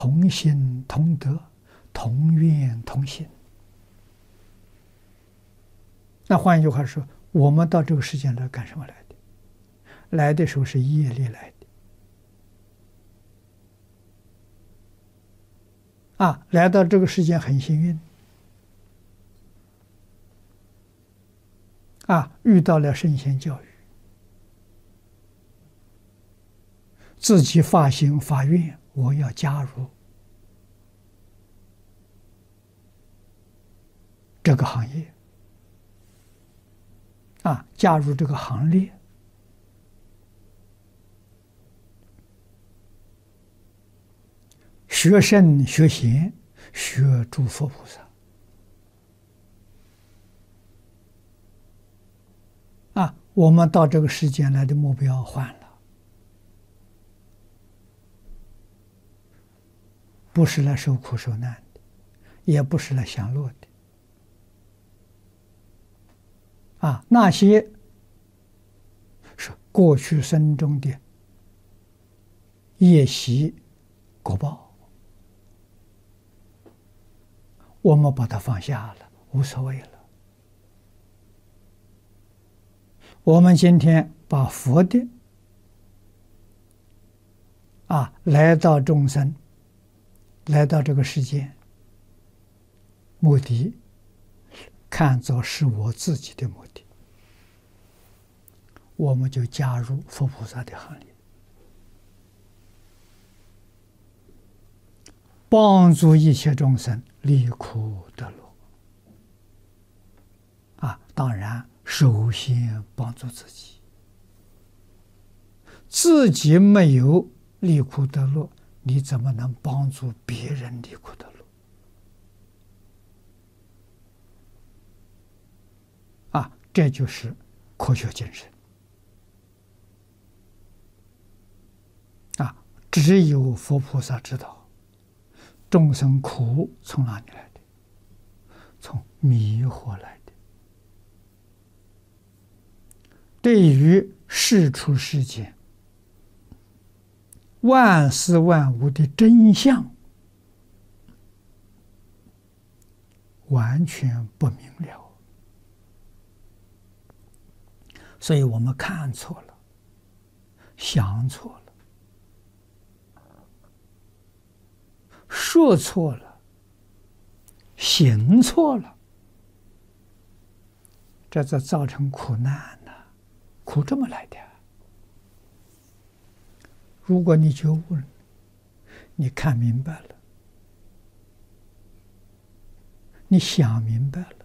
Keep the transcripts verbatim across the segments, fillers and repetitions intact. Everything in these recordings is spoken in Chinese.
同心同德，同愿同行。那换一句话说，我们到这个世界来干什么来的？来的时候是业力来的。啊，来到这个世界很幸运。啊，遇到了圣贤教育，自己发心发愿，我要加入这个行业，啊，加入这个行列，学圣学贤，学诸佛菩萨。啊，我们到这个世间来的目标换了，不是来受苦受难的，也不是来享乐的。啊，那些是过去生中的业习果报，我们把它放下了，无所谓了。我们今天把佛的啊来到众生，来到这个世界，目的看作是我自己的目的，我们就加入佛菩萨的行列，帮助一切众生离苦得乐。啊，当然首先帮助自己，自己没有离苦得乐，你怎么能帮助别人离苦得乐？啊，这就是科学精神。啊，只有佛菩萨知道众生苦从哪里来的，从迷惑来的。对于世出世间万事万物的真相完全不明了，所以我们看错了，想错了，说错了，行错了，这才造成苦难呢。苦这么来的。如果你觉悟了，你看明白了，你想明白了，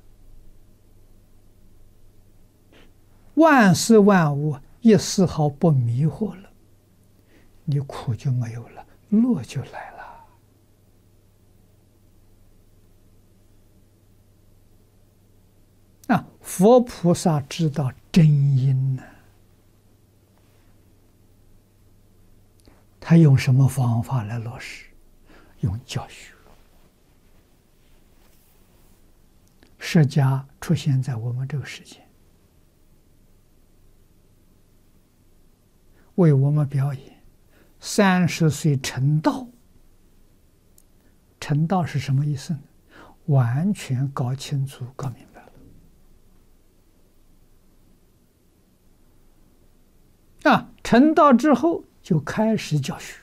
万事万物一丝毫不迷惑了，你苦就没有了，乐就来了。啊，佛菩萨知道真因呢。他用什么方法来落实？用教学。释迦出现在我们这个世界，为我们表演三十岁成道。成道是什么意思呢？完全搞清楚、搞明白了。啊，成道之后就开始教学。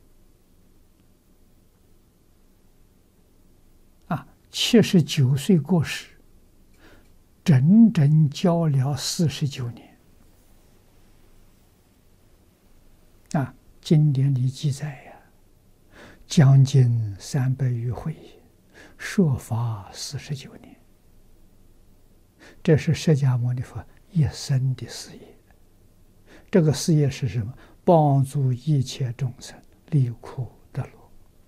啊，七十九岁过世，整整教了四十九年。啊，经典里记载呀，将近三百余会，说法四十九年。这是释迦牟尼佛一生的事业。这个事业是什么？帮助一切众生离苦得乐。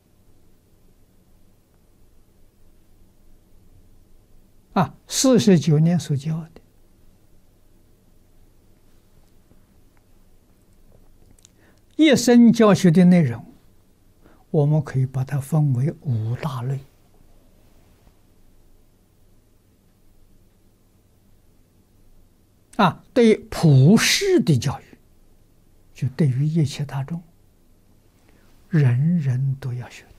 啊，四十九年所教的，一生教学的内容，我们可以把它分为五大类。啊，对普世的教育，就对于一切大众，人人都要学。